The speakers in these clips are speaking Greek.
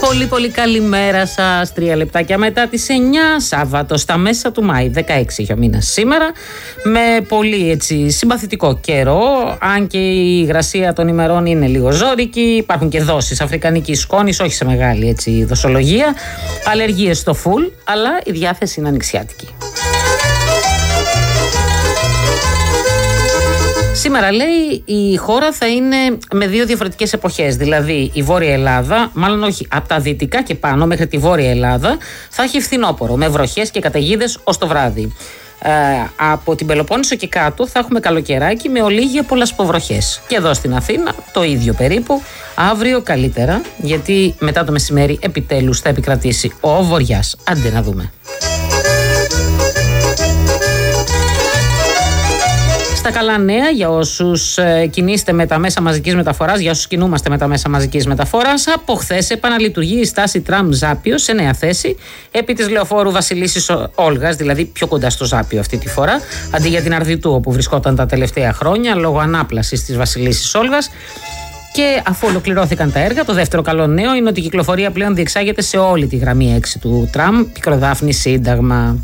Πολύ πολύ καλημέρα σας. 3 λεπτάκια μετά τις 9, Σάββατο στα μέσα του Μάη, 16 έχει ο μήνας σήμερα, με πολύ έτσι συμπαθητικό καιρό, αν και η υγρασία των ημερών είναι λίγο ζώρικη. Υπάρχουν και δόσεις αφρικανικής σκόνης, όχι σε μεγάλη έτσι δοσολογία, αλλεργίες στο φουλ, αλλά η διάθεση είναι ανοιξιάτικη. Σήμερα λέει η χώρα θα είναι με 2 διαφορετικές εποχές, δηλαδή η Βόρεια Ελλάδα, μάλλον όχι, από τα δυτικά και πάνω μέχρι τη Βόρεια Ελλάδα θα έχει φθινόπωρο με βροχές και καταιγίδες ως το βράδυ. Από την Πελοπόννησο και κάτω θα έχουμε καλοκαιράκι με ολίγια πολλασποβροχές. Και εδώ στην Αθήνα το ίδιο περίπου. Αύριο καλύτερα, γιατί μετά το μεσημέρι επιτέλους θα επικρατήσει ο βοριάς. Άντε να δούμε. Στα καλά νέα για όσους κινείστε με τα μέσα μαζικής μεταφοράς, για όσους κινούμαστε με τα μέσα μαζικής μεταφοράς, από χθες επαναλειτουργεί η στάση τραμ Ζάπιο σε νέα θέση επί της λεωφόρου Βασιλίσσης Όλγας, δηλαδή πιο κοντά στο Ζάπιο αυτή τη φορά, αντί για την Αρδιτού όπου βρισκόταν τα τελευταία χρόνια λόγω ανάπλασης της Βασιλίσσης Όλγας. Και αφού ολοκληρώθηκαν τα έργα, το δεύτερο καλό νέο είναι ότι η κυκλοφορία πλέον διεξάγεται σε όλη τη γραμμή 6 του τραμ, Πικροδάφνη Σύνταγμα.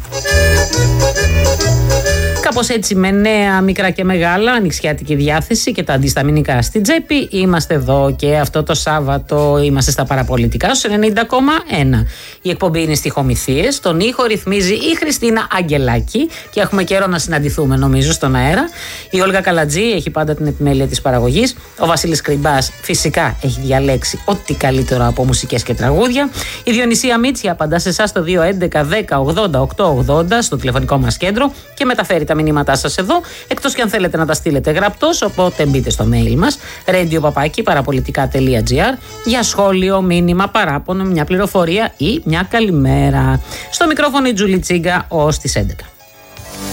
Κάπως έτσι, με νέα μικρά και μεγάλα, ανοιξιάτικη διάθεση και τα αντισταμινικά στην τσέπη, είμαστε εδώ και αυτό το Σάββατο είμαστε στα παραπολιτικά στους 90,1. Η εκπομπή είναι στιχομυθίες, τον ήχο ρυθμίζει η Χριστίνα Αγγελάκη και έχουμε καιρό να συναντηθούμε νομίζω στον αέρα. Η Όλγα Καλατζή έχει πάντα την επιμέλεια της παραγωγής. Ο Βασίλης Κρυμπάς φυσικά έχει διαλέξει ό,τι καλύτερο από μουσικές και τραγούδια. Η Διονυσία Μίτσια απαντά σε εσάς το 211 10 80 880 στο τηλεφωνικό μας κέντρο και μεταφέρει τα μηνύματά σας εδώ, εκτός και αν θέλετε να τα στείλετε γραπτός, οπότε μπείτε στο mail μας radio@parapolitica.gr για σχόλιο, μήνυμα, παράπονο, μια πληροφορία ή μια καλημέρα. Στο μικρόφωνο η Τζούλη Τσίγκα ως τις 11.